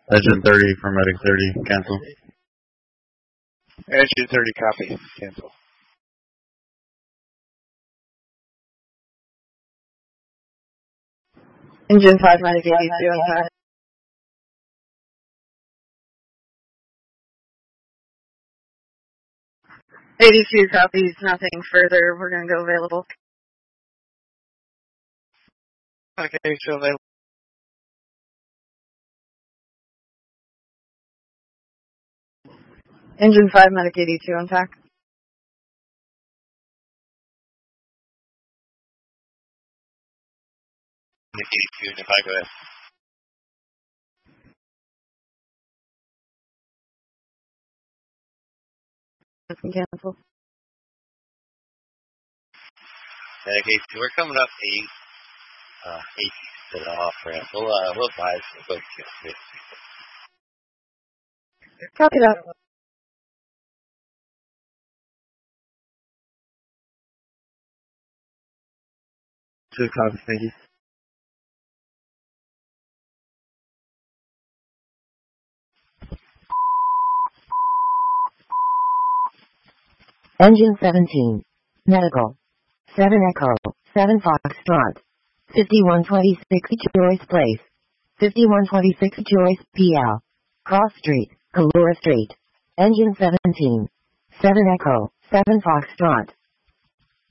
Engine 30 for Medic 30, cancel. Engine 30, copy, cancel. Engine 5, Medic 82, on track. '82 copies, nothing further. We're going to go available. Okay, so available. Engine 5, Medic 82, on track. Medic 82, if I go ahead. Cancel. Medic 82, we're coming up 8 to the off ramp. We'll advise. We'll go to Copy that. Two copies, thank you. Engine 17. Medical. 7 Echo. 7 Foxtrot. 5126 Joyce Place. 5126 Joyce, PL. Cross Street, Kalura Street. Engine 17. 7 Echo. 7 Foxtrot.